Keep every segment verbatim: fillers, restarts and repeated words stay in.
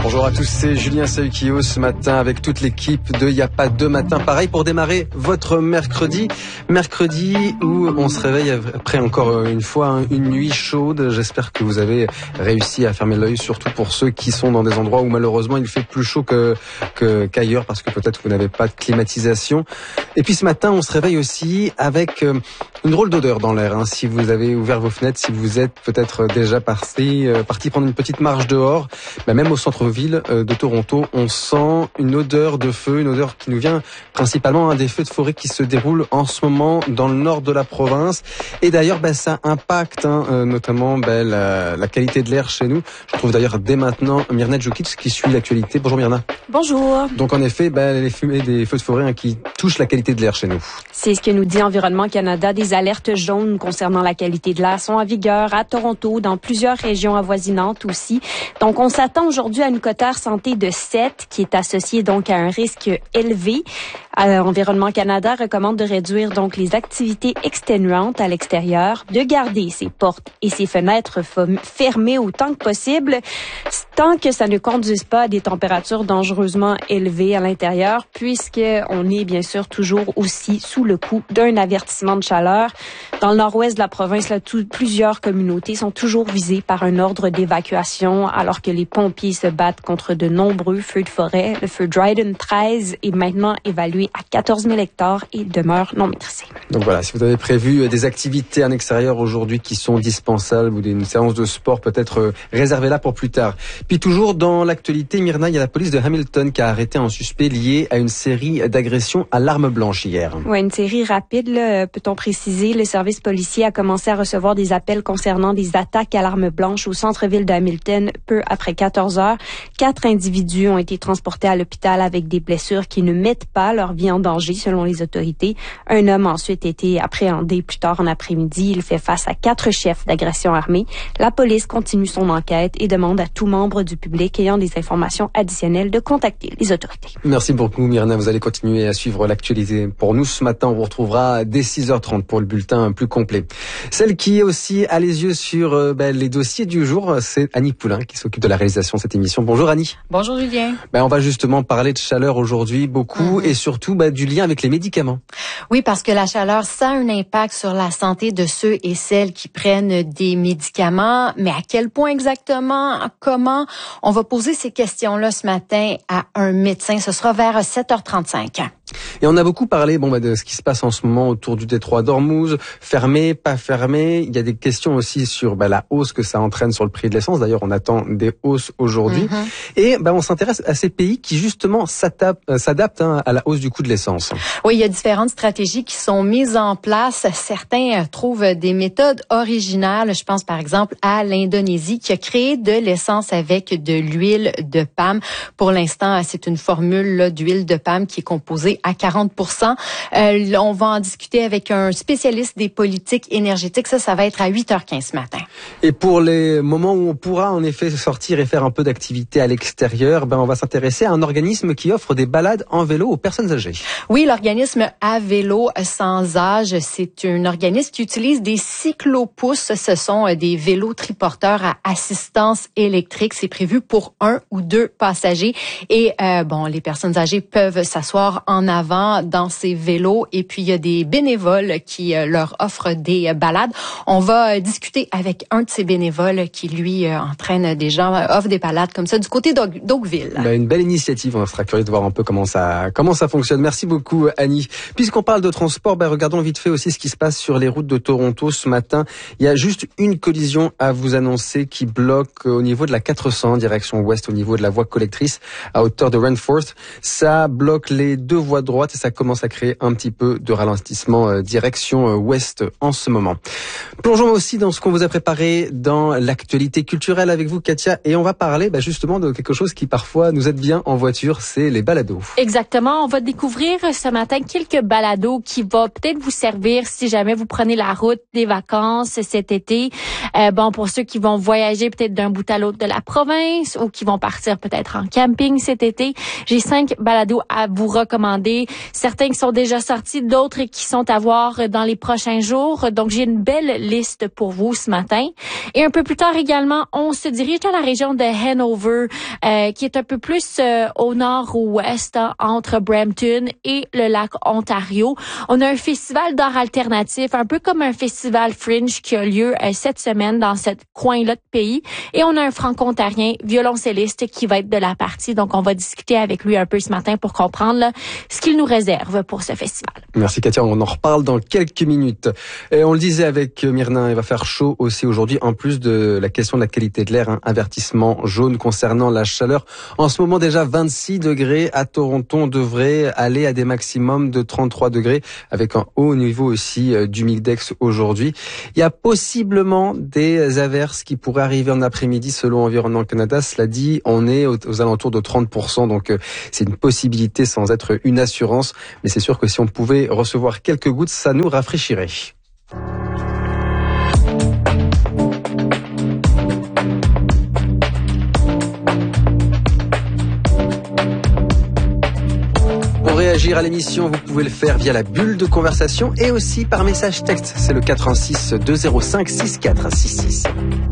Bonjour à tous, c'est Julien Saukio ce matin avec toute l'équipe de Y a pas deux matins. Pareil pour démarrer votre mercredi. Mercredi où on se réveille après encore une fois une nuit chaude. J'espère que vous avez réussi à fermer l'œil, surtout pour ceux qui sont dans des endroits où malheureusement il fait plus chaud que, que qu'ailleurs parce que peut-être vous n'avez pas de climatisation. Et puis ce matin, on se réveille aussi avec une drôle d'odeur dans l'air. Hein. Si vous avez ouvert vos fenêtres, si vous êtes peut-être déjà parti, euh, parti prendre une petite marche dehors, bah même au centre-ville de Toronto, on sent une odeur de feu, une odeur qui nous vient principalement hein, des feux de forêt qui se déroulent en ce moment dans le nord de la province. Et d'ailleurs, bah, ça impacte hein, euh, notamment bah, la, la qualité de l'air chez nous. Je trouve d'ailleurs dès maintenant Mirna Djukic qui suit l'actualité. Bonjour Mirna. Bonjour. Donc en effet, bah, les fumées des feux de forêt hein, qui touchent la qualité de l'air chez nous. C'est ce que nous dit Environnement Canada. Des alertes jaunes concernant la qualité de l'air sont en vigueur à Toronto, dans plusieurs régions avoisinantes aussi. Donc on s'attend aujourd'hui à une cotère santé de sept qui est associée donc à un risque élevé. Euh, Environnement Canada recommande de réduire donc les activités exténuantes à l'extérieur, de garder ses portes et ses fenêtres fermées autant que possible, tant que ça ne conduise pas à des températures dangereusement élevées à l'intérieur, puisque on est bien sûr toujours aussi sous le coup d'un avertissement de chaleur. Dans le nord-ouest de la province, là, tout, plusieurs communautés sont toujours visées par un ordre d'évacuation, alors que les pompiers se battent contre de nombreux feux de forêt. Le feu Dryden treize est maintenant évalué à quatorze mille hectares et demeure non maîtrisé. Donc voilà, si vous avez prévu des activités en extérieur aujourd'hui qui sont dispensables ou une séance de sport, peut-être euh, réservez-la pour plus tard. Puis toujours dans l'actualité, Myrna, il y a la police de Hamilton qui a arrêté un suspect lié à une série d'agressions à l'arme blanche hier. Oui, une série rapide, là, peut-on préciser. Le service policier a commencé à recevoir des appels concernant des attaques à l'arme blanche au centre-ville de Hamilton peu après quatorze heures. Quatre individus ont été transportés à l'hôpital avec des blessures qui ne mettent pas leur vie en danger selon les autorités. Un homme a ensuite été appréhendé plus tard en après-midi. Il fait face à quatre chefs d'agression armée. La police continue son enquête et demande à tout membre du public ayant des informations additionnelles de contacter les autorités. Merci beaucoup Myrna, vous allez continuer à suivre l'actualité. Pour nous ce matin, on vous retrouvera dès six heures trente pour le bulletin plus complet. Celle qui est aussi a les yeux sur euh, ben, les dossiers du jour, c'est Annie Poulain qui s'occupe de la réalisation de cette émission. Bonjour Annie. Bonjour Julien. Ben, on va justement parler de chaleur aujourd'hui beaucoup mm-hmm. et surtout ben, du lien avec les médicaments. Oui, parce que la chaleur, ça a un impact sur la santé de ceux et celles qui prennent des médicaments. Mais à quel point exactement? Comment? On va poser ces questions-là ce matin à un médecin. Ce sera vers sept heures trente-cinq. Et on a beaucoup parlé bon, bah, de ce qui se passe en ce moment autour du détroit d'Ormuz, fermé, pas fermé. Il y a des questions aussi sur bah, la hausse que ça entraîne sur le prix de l'essence. D'ailleurs, on attend des hausses aujourd'hui. Mm-hmm. Et bah, on s'intéresse à ces pays qui justement s'adaptent, euh, s'adaptent hein, à la hausse du coût de l'essence. Oui, il y a différentes stratégies qui sont mises en place. Certains trouvent des méthodes originales. Je pense par exemple à l'Indonésie qui a créé de l'essence avec de l'huile de palme. Pour l'instant, c'est une formule là, d'huile de palme qui est composée à quarante pour cent. Euh, on va en discuter avec un spécialiste des politiques énergétiques. Ça, ça va être à huit heures quinze ce matin. Et pour les moments où on pourra en effet sortir et faire un peu d'activité à l'extérieur, ben on va s'intéresser à un organisme qui offre des balades en vélo aux personnes âgées. Oui, l'organisme À Vélo Sans Âge, c'est un organisme qui utilise des cyclopousses. Ce sont des vélos triporteurs à assistance électrique. C'est prévu pour un ou deux passagers. Et euh, bon, les personnes âgées peuvent s'asseoir en avant dans ces vélos et puis il y a des bénévoles qui euh, leur offrent des euh, balades. On va euh, discuter avec un de ces bénévoles qui lui euh, entraîne des gens, euh, offre des balades comme ça du côté d'Oakville. Ben, une belle initiative, on sera curieux de voir un peu comment ça comment ça fonctionne. Merci beaucoup Annie. Puisqu'on parle de transport, ben, regardons vite fait aussi ce qui se passe sur les routes de Toronto ce matin. Il y a juste une collision à vous annoncer qui bloque au niveau de la quatre cents direction ouest, au niveau de la voie collectrice à hauteur de Renforth. Ça bloque les deux voies droite et ça commence à créer un petit peu de ralentissement euh, direction euh, ouest en ce moment. Plongeons aussi dans ce qu'on vous a préparé dans l'actualité culturelle avec vous Katia et on va parler bah, justement de quelque chose qui parfois nous aide bien en voiture, c'est les balados. Exactement, on va découvrir ce matin quelques balados qui vont peut-être vous servir si jamais vous prenez la route des vacances cet été. Euh, bon, pour ceux qui vont voyager peut-être d'un bout à l'autre de la province ou qui vont partir peut-être en camping cet été, j'ai cinq balados à vous recommander commandés, certains qui sont déjà sortis, d'autres qui sont à voir dans les prochains jours. Donc, j'ai une belle liste pour vous ce matin. Et un peu plus tard également, on se dirige dans la région de Hanover, euh, qui est un peu plus euh, au nord-ouest, hein, entre Brampton et le lac Ontario. On a un festival d'art alternatif, un peu comme un festival Fringe qui a lieu euh, cette semaine dans ce coin-là de pays. Et on a un franco-ontarien violoncelliste qui va être de la partie. Donc, on va discuter avec lui un peu ce matin pour comprendre là, ce qu'il nous réserve pour ce festival. Merci Katia, on en reparle dans quelques minutes. Et on le disait avec Myrna, il va faire chaud aussi aujourd'hui, en plus de la question de la qualité de l'air, hein, avertissement jaune concernant la chaleur. En ce moment déjà vingt-six degrés à Toronto, on devrait aller à des maximums de trente-trois degrés avec un haut niveau aussi euh, d'humidex aujourd'hui. Il y a possiblement des averses qui pourraient arriver en après-midi selon Environnement Canada. Cela dit, on est aux, aux alentours de trente pour cent, donc euh, c'est une possibilité sans être une assurance. Mais c'est sûr que si on pouvait recevoir quelques gouttes, ça nous rafraîchirait. Pour réagir à l'émission, vous pouvez le faire via la bulle de conversation et aussi par message texte. C'est le quatre un six deux zéro cinq six quatre six six.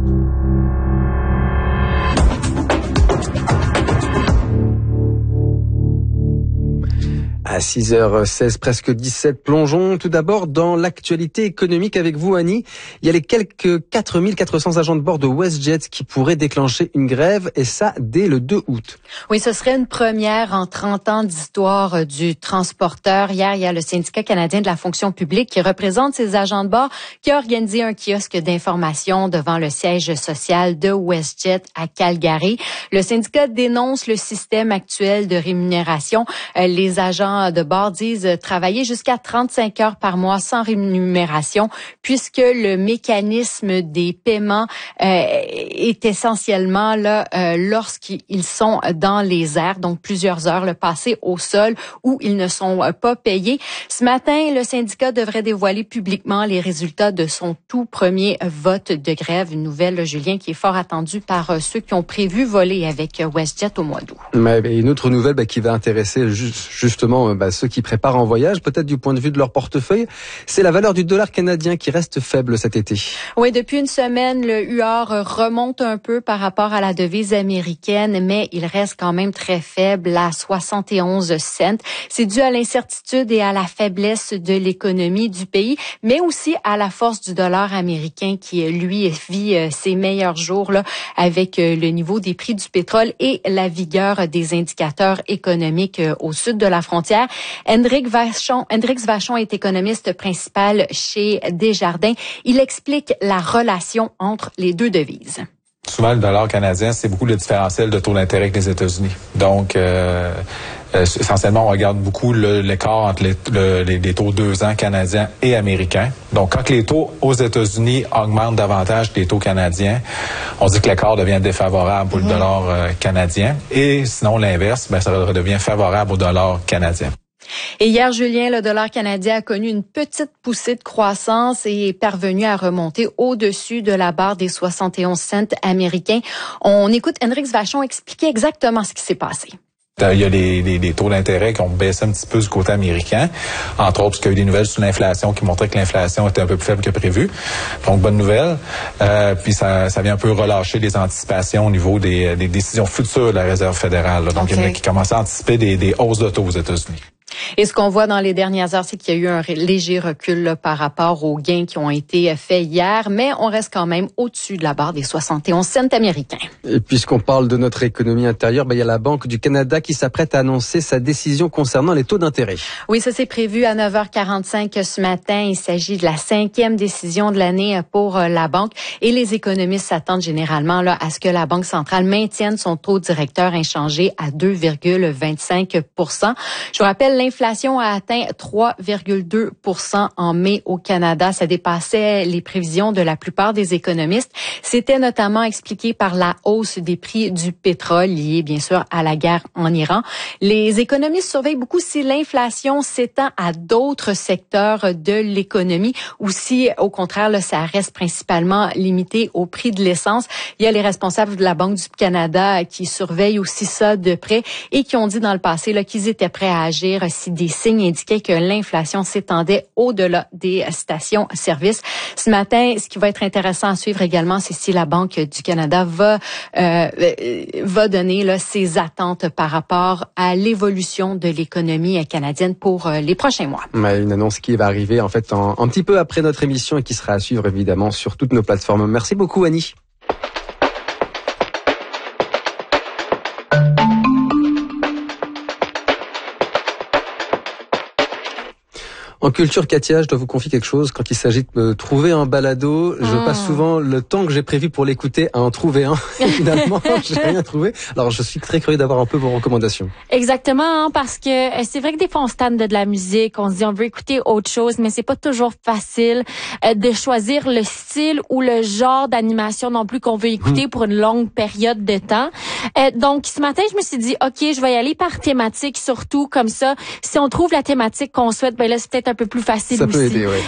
À six heures seize, presque dix-sept, plongeons tout d'abord dans l'actualité économique avec vous, Annie. Il y a les quelques quatre mille quatre cents agents de bord de WestJet qui pourraient déclencher une grève, et ça dès le deux août. Oui, ce serait une première en trente ans d'histoire du transporteur. Hier, il y a le syndicat canadien de la fonction publique qui représente ces agents de bord qui a organisé un kiosque d'information devant le siège social de WestJet à Calgary. Le syndicat dénonce le système actuel de rémunération. Les agents de bord disent travailler jusqu'à trente-cinq heures par mois sans rémunération, puisque le mécanisme des paiements euh, est essentiellement là euh, lorsqu'ils sont dans les airs, donc plusieurs heures le passé au sol où ils ne sont pas payés. Ce matin, le syndicat devrait dévoiler publiquement les résultats de son tout premier vote de grève. Une nouvelle, Julien, qui est fort attendue par ceux qui ont prévu voler avec WestJet au mois d'août. Mais une autre nouvelle bah, qui va intéresser juste, justement bah, ceux qui préparent un voyage, peut-être du point de vue de leur portefeuille, c'est la valeur du dollar canadien qui reste faible cet été. Oui, depuis une semaine, le U R remonte un peu par rapport à la devise américaine, mais il reste quand même très faible à soixante et onze cents. C'est dû à l'incertitude et à la faiblesse de l'économie du pays, mais aussi à la force du dollar américain qui, lui, vit ses meilleurs jours là, avec le niveau des prix du pétrole et la vigueur des indicateurs économiques au sud de la frontière. Hendrik Vachon, Hendrix Vachon est économiste principal chez Desjardins. Il explique la relation entre les deux devises. Souvent, le dollar canadien, c'est beaucoup le différentiel de taux d'intérêt avec les États-Unis. Donc, euh, euh, essentiellement, on regarde beaucoup le, l'écart entre les, le, les, les taux deux ans canadiens et américains. Donc, quand les taux aux États-Unis augmentent davantage que les taux canadiens, on dit que l'écart devient défavorable pour mmh. le dollar euh, canadien. Et sinon, l'inverse, ben, ça redevient favorable au dollar canadien. Et hier, Julien, le dollar canadien a connu une petite poussée de croissance et est parvenu à remonter au-dessus de la barre des soixante et onze cents américains. On écoute Hendrix Vachon expliquer exactement ce qui s'est passé. Il y a les, les, les taux d'intérêt qui ont baissé un petit peu du côté américain, entre autres parce qu'il y a eu des nouvelles sur l'inflation qui montraient que l'inflation était un peu plus faible que prévu. Donc, bonne nouvelle. Euh, puis ça, ça vient un peu relâcher les anticipations au niveau des, des décisions futures de la Réserve fédérale. Là. Donc, okay. Il y en a qui commencent à anticiper des, des hausses de taux aux États-Unis. Et ce qu'on voit dans les dernières heures, c'est qu'il y a eu un léger recul là, par rapport aux gains qui ont été faits hier, mais on reste quand même au-dessus de la barre des soixante et onze cents américains. Et puisqu'on parle de notre économie intérieure, ben, il y a la Banque du Canada qui s'apprête à annoncer sa décision concernant les taux d'intérêt. Oui, ça c'est prévu à neuf heures quarante-cinq ce matin. Il s'agit de la cinquième décision de l'année pour la Banque et les économistes s'attendent généralement là, à ce que la Banque centrale maintienne son taux directeur inchangé à deux virgule vingt-cinq pour cent. Je vous rappelle, l'inflation a atteint trois virgule deux pour cent en mai au Canada. Ça dépassait les prévisions de la plupart des économistes. C'était notamment expliqué par la hausse des prix du pétrole liée bien sûr à la guerre en Iran. Les économistes surveillent beaucoup si l'inflation s'étend à d'autres secteurs de l'économie ou si au contraire là, ça reste principalement limité au prix de l'essence. Il y a les responsables de la Banque du Canada qui surveillent aussi ça de près et qui ont dit dans le passé là, qu'ils étaient prêts à agir si des signes indiquaient que l'inflation s'étendait au-delà des stations-service. Ce matin, ce qui va être intéressant à suivre également, c'est si la Banque du Canada va euh, va donner là, ses attentes par rapport à l'évolution de l'économie canadienne pour euh, les prochains mois. Ouais, une annonce qui va arriver en fait en, un petit peu après notre émission et qui sera à suivre évidemment sur toutes nos plateformes. Merci beaucoup Annie. En culture, Katia, je dois vous confier quelque chose. Quand il s'agit de me trouver un balado, je mmh. passe souvent le temps que j'ai prévu pour l'écouter à en trouver un. Finalement, j'ai rien trouvé. Alors, je suis très curieux d'avoir un peu vos recommandations. Exactement, hein, parce que c'est vrai que des fois, on se tanne de, de la musique, on se dit on veut écouter autre chose, mais c'est pas toujours facile euh, de choisir le style ou le genre d'animation non plus qu'on veut écouter mmh. pour une longue période de temps. Euh, donc, ce matin, je me suis dit, OK, je vais y aller par thématique, surtout comme ça. Si on trouve la thématique qu'on souhaite, ben là, c'est peut-être un peu plus facile ça aussi. Peut aider, ouais.